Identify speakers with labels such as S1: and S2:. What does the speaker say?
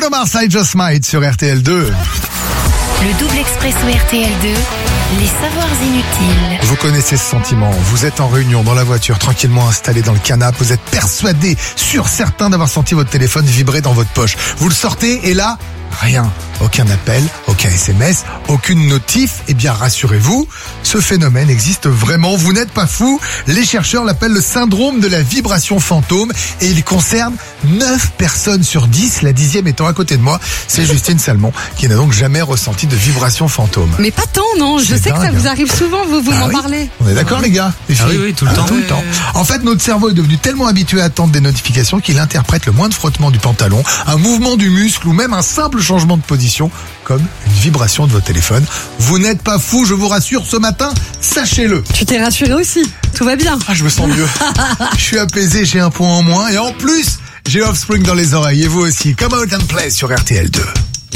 S1: Bruno Mars, I Just Might sur RTL2.
S2: Le double expresso RTL2, les savoirs inutiles.
S1: Vous connaissez ce sentiment, vous êtes en réunion dans la voiture, tranquillement installé dans le canapé, vous êtes persuadé, sûr certain d'avoir senti votre téléphone vibrer dans votre poche. Vous le sortez et là, rien. Aucun appel, aucun SMS, aucune notif. Eh bien, rassurez-vous, ce phénomène existe vraiment. Vous n'êtes pas fou. Les chercheurs l'appellent le syndrome de la vibration fantôme et il concerne 9 personnes sur 10, la 10e étant à côté de moi. C'est Justine Salmon qui n'a donc jamais ressenti de vibration fantôme.
S3: Mais pas tant, non. Je sais que ça vous arrive souvent, vous m'en parlez.
S1: On est d'accord, les gars? Les filles
S4: oui, tout le temps.
S1: Tout le temps. En fait, notre cerveau est devenu tellement habitué à attendre des notifications qu'il interprète le moindre frottement du pantalon, un mouvement du muscle ou même un simple changement de position comme une vibration de votre téléphone. Vous n'êtes pas fou, je vous rassure, ce matin, sachez-le.
S3: Tu t'es rassuré aussi, tout va bien.
S1: Ah, je me sens mieux. Je suis apaisé, j'ai un point en moins et en plus, j'ai Offspring dans les oreilles et vous aussi. Come out and play sur RTL2.